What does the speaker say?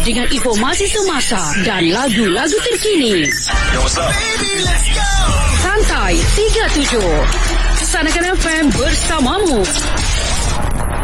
dengan informasi semasa dan lagu-lagu terkini. Yo, what's up? Baby, let's go. Santai 37 Sanakan FM bersamamu.